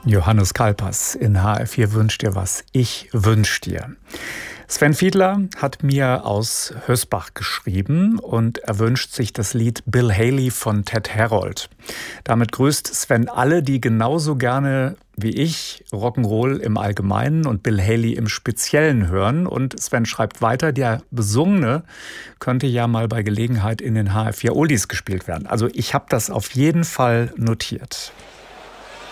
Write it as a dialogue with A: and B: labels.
A: Johannes Kalpas in HR4 wünscht dir was. Ich wünsch dir. Sven Fiedler hat mir aus Hösbach geschrieben und er wünscht sich das Lied Bill Haley von Ted Herold. Damit grüßt Sven alle, die genauso gerne wie ich Rock'n'Roll im Allgemeinen und Bill Haley im Speziellen hören. Und Sven schreibt weiter, der Besungene könnte ja mal bei Gelegenheit in den HR4 Oldies gespielt werden. Also ich habe das auf jeden Fall notiert.